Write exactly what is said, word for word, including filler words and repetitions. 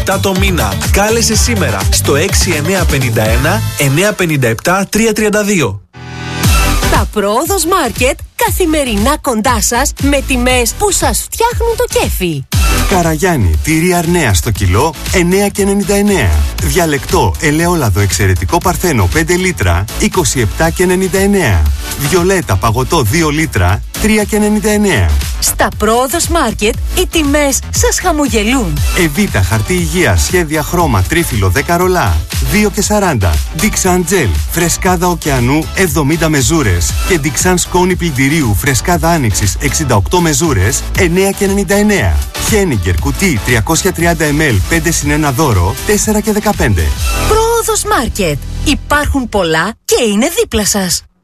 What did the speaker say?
επτά το μήνα. Κάλεσε σήμερα στο έξι εννιά πέντε ένα εννιά πέντε επτά τρία τρία δύο. Τα Πρόοδος Μάρκετ καθημερινά κοντά σας με τιμές που σας φτιάχνουν το κέφι. Καραγιάννη, τυρί Αρνέα στο κιλό εννέα και ενενήντα εννέα. Διαλεκτό ελαιόλαδο εξαιρετικό παρθένο πέντε λίτρα είκοσι επτά και ενενήντα εννέα. Βιολέτα παγωτό δύο λίτρα τρία και ενενήντα εννέα. Στα Πρόοδος Μάρκετ οι τιμές σας χαμογελούν. Εβίτα χαρτί υγείας σχέδια χρώμα τρίφυλλο δέκα ρολά δύο και σαράντα. Dixan Gel φρεσκάδα ωκεανού εβδομήντα μεζούρες και Dixan σκόνη πλυντηρίου φρεσκάδα άνοιξης εξήντα οκτώ μεζούρες εννέα και ενενήντα εννέα. Χένιγκερ κουτί τριακόσια τριάντα μιλιλίτρα πέντε συν ένα δώρο τέσσερα και δεκαπέντε. Πρόοδος Μάρκετ. Υπάρχουν πολλά και είναι δίπλα σας.